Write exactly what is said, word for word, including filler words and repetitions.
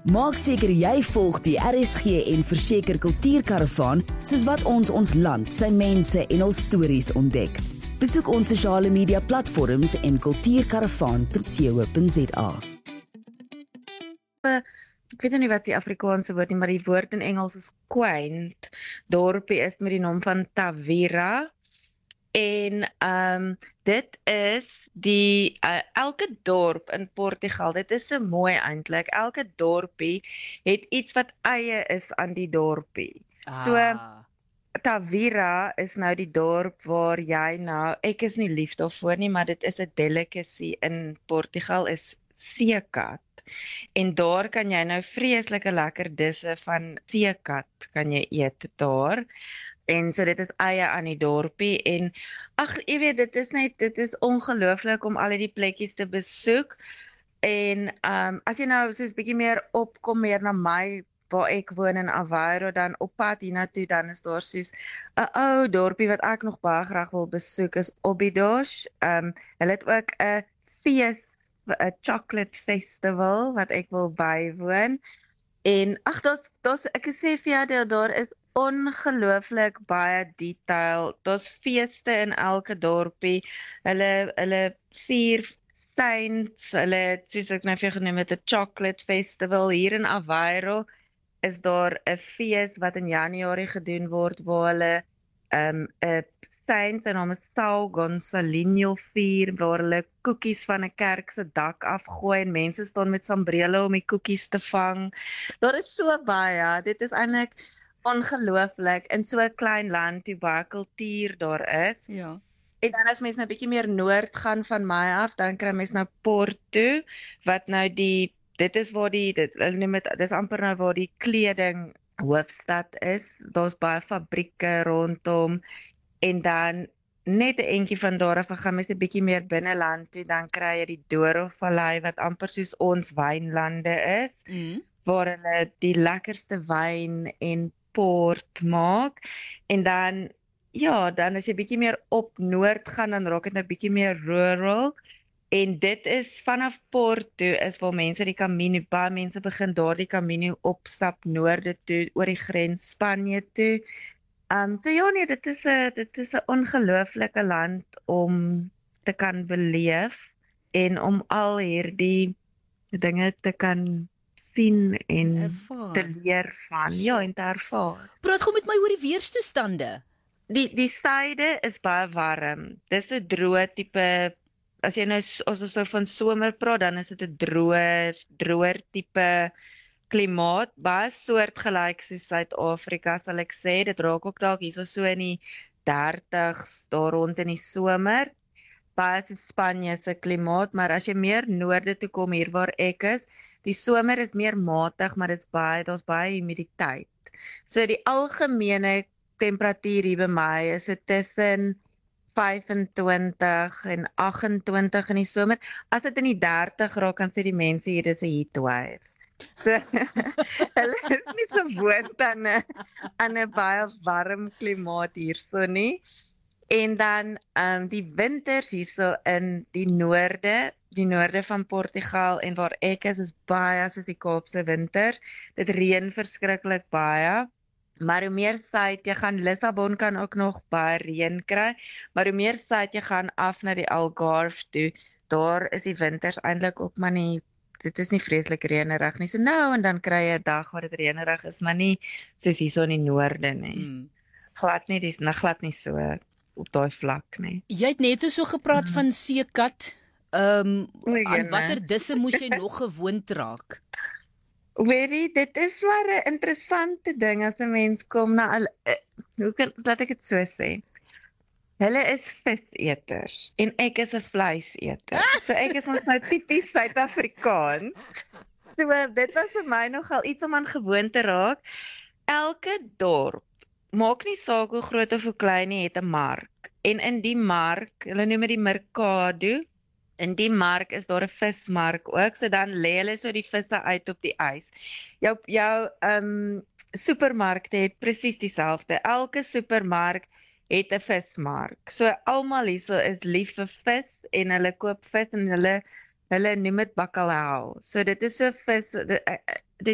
Maak seker jy volg die R S G en Verseker Kultuurkaravaan, soos wat ons ons land, sy mense en hul stories ontdek. Besoek ons sosiale media platforms en kultuurkaravaan punt co punt za. Ek weet nie wat die Afrikaanse woord nie, maar die woord in Engels is quaint. Dorpie is met die naam van Tavira. En um, dit is die, uh, elke dorp in Portugal, dit is so mooi eintlik, elke dorpie het iets wat eie is aan die dorpie. Ah. So, Tavira is nou die dorp waar jy nou, ek is nie lief daarvoor nie, maar dit is 'n delicacy in Portugal, is seekat. En daar kan jy nou vreeslike lekker disse van seekat kan jy eet daar. En so dit is eie aan die dorpie en ag, jy weet, dit is net dit is ongelooflik om al die plekkies te besoek. En um as jy nou soos bietjie meer opkom meer na my waar ek woon in Aveiro, dan op pad hiernatoe, dan is daar soos 'n ou dorpie wat ek nog baie graag wil besoek is Óbidos. Um hulle het ook 'n fees, 'n chocolate festival wat ek wil bywoon. En ag, daar's daar's ek sê vir jou dat daar is ongelooflik baie detail. Daar's feeste in elke dorpie. Hulle hulle vier saints, hulle soos ek nou vir genoem het 'n chocolate festival hier in Aveiro. Is daar 'n fees wat in Januarie gedoen word waar hulle 'n um, saint, sy naam is São Gonçalinho vier, waar hulle koekies van 'n kerk se dak afgooi en mense staan met sombrele om die koekies te vang. Daar is so baie. Dit is eintlik ongelooflik in so 'n klein land hoe baie kultuur daar is. Ja. En dan as mens nou 'n bietjie meer noord gaan van my af, dan kry mens nou Porto, wat nou die dit is waar die dit hulle noem dit dis amper nou waar die kleding hoofstad is. Daar's baie fabrieke rondom en dan net 'n entjie van daar af gaan mens 'n bietjie meer binneland toe, dan kry jy die Douro Vallei wat amper soos ons wynlande is, Mm. waar hulle die lekkerste wyn en port maak. En dan ja, dan as jy bietjie meer op noord gaan, dan raak dit nou bietjie meer rural. En dit is vanaf Porto is waar mense die Camino, baie mense begin daardie Camino opstap noorde toe, oor die grens Spanje toe. Um so ja nee, dit is 'n dit is 'n ongelooflike land om te kan beleef en om al hierdie dinge te kan sien en Ervaar. te leer van, ja, en te ervaar. Praat gou met my oor die weerstoestande. Die die suide is baie warm. Dis 'n droë tipe, as jy nou as ons so van somer praat, dan is dit 'n droër, droër tipe klimaat, baie soortgelyk soos Suid-Afrika sal ek sê. Dit raak ook dalk hierso so in die dertigs daar rond in die somer. Baie soos Spanje se klimaat, maar as jy meer noorde toe kom hier waar ek is, die somer is meer matig, maar dit is baie daar's baie humiditeit. So die algemene temperatuur hier by my is so tussen vyf-en-twintig en agt-en-twintig in die somer. As dit in die dertig raak, dan sê die mense hier is 'n heatwave. So, hulle is nie gewoond aan 'n aan 'n baie warm klimaat hierso nie. En dan um, die winters hierso in die noorde, die noorde van Portugal en waar ek is, is baie soos die Kaapse winters. Dit reën verskriklik baie. Maar hoe meer suid jy gaan, Lissabon kan ook nog baie reën kry, maar hoe meer suid jy gaan af na die Algarve toe, daar is die winters eintlik ook maar nie, dit is nie vreeslik reënerig nie. So nou en dan kry jy 'n dag waar dit reënerig is, maar nie soos hierso in die noorde nie. Mm. Glad nie, dis nou glad nie so op daai vlak nie. Jy het net so gepraat mm. van seekat. Ehm um, O, aan jene. watter disse moes jy nog gewoond raak? Weet dit is maar 'n interessante ding as 'n mens kom na al, uh, hoe kan laat ek dit so sê? Hulle is viseters en ek is 'n vleiseter. So ek is mos nou tipies Suid-Afrikaans. So dit was vir my nogal iets om aan gewoon te raak. Elke dorp, maak nie saak hoe groot of hoe klein nie, het 'n mark. En in die mark, hulle noem dit die mercado. In die mark is daar 'n vismark ook, so dan lê hulle so die visse uit op die ys. Jou jou ehm um, supermarkte het presies dieselfde. Elke supermark het 'n vismark. So almal hierso is lief vir vis en hulle koop vis en hulle hulle noem dit bacalhau. So dit is so vis,